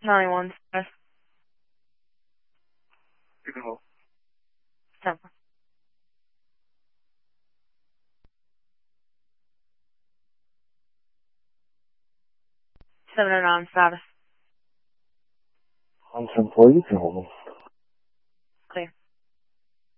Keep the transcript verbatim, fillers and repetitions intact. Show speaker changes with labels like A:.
A: ninety-one status.
B: You can hold.
A: Temper. seven oh nine status.
B: one ten four, you can hold them.